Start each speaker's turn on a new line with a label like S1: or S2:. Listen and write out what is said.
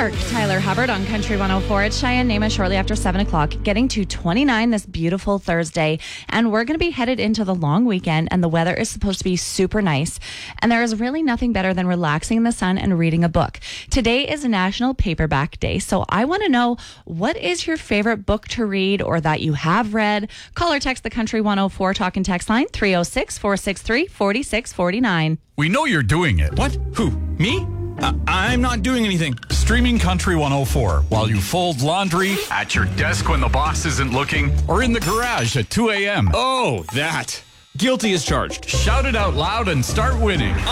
S1: Mark, Tyler Hubbard on Country 104. It's Cheyenne Nema shortly after 7 o'clock, getting to 29 this beautiful Thursday. And we're going to be headed into the long weekend, and the weather is supposed to be super nice. And there is really nothing better than relaxing in the sun and reading a book. Today is National Paperback Day, so I want to know, what is your favorite book to read or that you have read? Call or text the Country 104 talk and text line 306-463-4649.
S2: We know you're doing it.
S3: What? Who? Me? I'm not doing anything.
S2: Streaming Country 104 while you fold laundry, at your desk when the boss isn't looking, or in the garage at 2 a.m.
S3: Oh, that. Guilty as charged.
S2: Shout it out loud and start winning.